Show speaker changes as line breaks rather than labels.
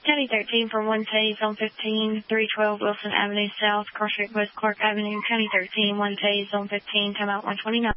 County 13 from 1Tay, Zone 15, 312 Wilson Avenue South, Cross Street West Clark Avenue, County 13, 1Tay, Zone 15, timeout 129.